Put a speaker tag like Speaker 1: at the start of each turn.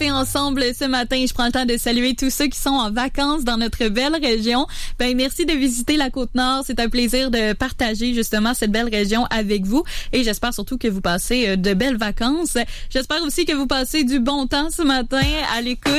Speaker 1: ensemble ce matin. Je prends le temps de saluer tous ceux qui sont en vacances dans notre belle région. Merci de visiter la Côte-Nord. C'est un plaisir de partager justement cette belle région avec vous. Et j'espère surtout que vous passez de belles vacances. J'espère aussi que vous passez du bon temps ce matin à l'écoute.